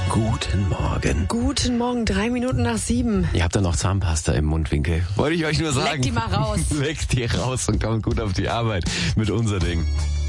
Guten Morgen. Guten Morgen, 7:03. Ihr habt da noch Zahnpasta im Mundwinkel. Wollte ich euch nur sagen. Leck die mal raus. Leckt die raus und kommt gut auf die Arbeit mit unser Ding.